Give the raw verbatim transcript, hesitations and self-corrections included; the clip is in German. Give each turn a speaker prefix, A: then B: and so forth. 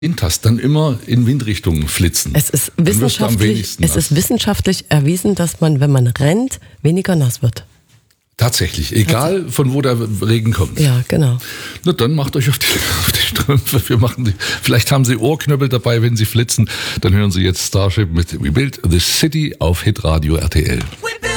A: Intas dann immer in Windrichtungen flitzen.
B: Es ist wissenschaftlich, es ist wissenschaftlich erwiesen, dass man, wenn man rennt, weniger nass wird.
A: Tatsächlich, egal von wo der Regen kommt.
B: Ja, genau.
A: Na dann macht euch auf die, auf die Strümpfe. Wir machen die, vielleicht haben Sie Ohrknöppel dabei, wenn Sie flitzen. Dann hören Sie jetzt Starship mit We Build the City auf Hitradio R T L.